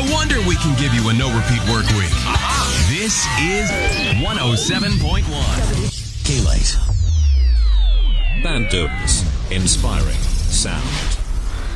wonder we can give you a no-repeat work week. This is 107.1. K-Lite. Bandooms. Inspiring sound.